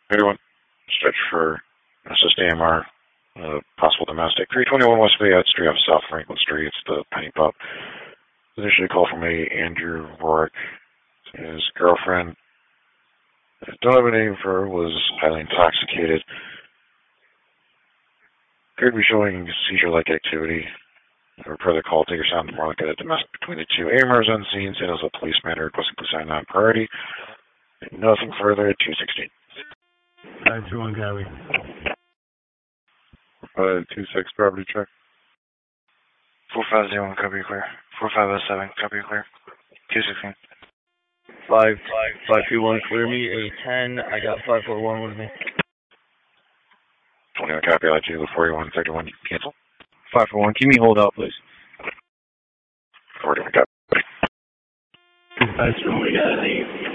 Everyone, search for assist AMR, possible domestic. 321 West Fayette Street off South Franklin Street. It's the Penny Pub. Initially a call from Andrew Rourke. His girlfriend, I don't have a name for her, was highly intoxicated. Appeared to be showing seizure-like activity. Per the call, take her sound more like a domestic between the two. AMRs on scene, said as a police matter, requesting police on priority. Nothing further at 216. 521 copy. 26 property check. 4501 copy clear. 4507 copy clear. 216. 521 clear me. A 10. I got 541 with me. 21 copy. I do 41 31 cancel. 541. Keep me hold out, please. 41 copy. That's when we gotta leave.